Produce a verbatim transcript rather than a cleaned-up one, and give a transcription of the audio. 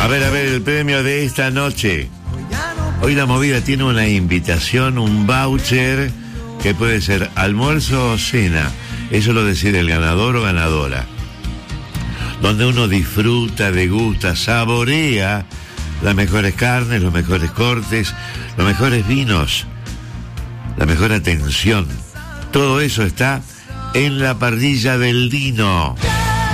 A ver, a ver, el premio de esta noche. Hoy la movida tiene una invitación, un voucher que puede ser almuerzo o cena. Eso lo decide el ganador o ganadora. Donde uno disfruta, degusta, saborea las mejores carnes, los mejores cortes, los mejores vinos, la mejor atención. Todo eso está en la parrilla del Dino.